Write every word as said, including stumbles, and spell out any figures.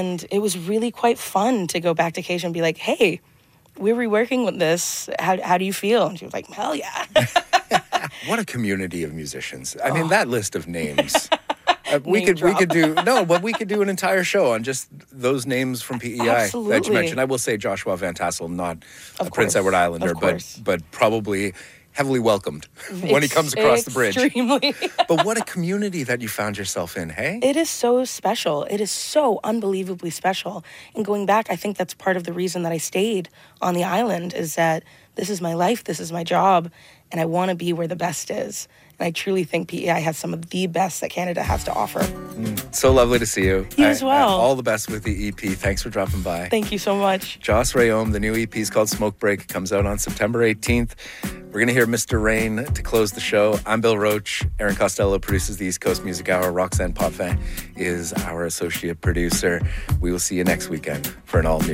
And it was really quite fun to go back to Keisha and be like, hey, we're reworking with this. How, how do you feel? And she was like, hell yeah. What a community of musicians. I mean, oh. that list of names. Uh, we Name could drop. we could do no, but we could do an entire show on just those names from P E I Absolutely. that you mentioned. I will say Joshua Van Tassel, not Of a Prince course. Edward Islander, Of but course. but probably heavily welcomed when he comes across the bridge. Extremely. But what a community that you found yourself in, hey? It is so special. It is so unbelievably special. And going back, I think that's part of the reason that I stayed on the island, is that this is my life, this is my job, and I want to be where the best is. And I truly think P E I has some of the best that Canada has to offer. Mm, so lovely to see you. You I, as well. I, all the best with the E P. Thanks for dropping by. Thank you so much. Joss Rayom, the new E P is called Smoke Break. It comes out on September eighteenth. We're going to hear Mister Rain to close the show. I'm Bill Roach. Aaron Costello produces the East Coast Music Hour. Roxanne Potvin is our associate producer. We will see you next weekend for an all-new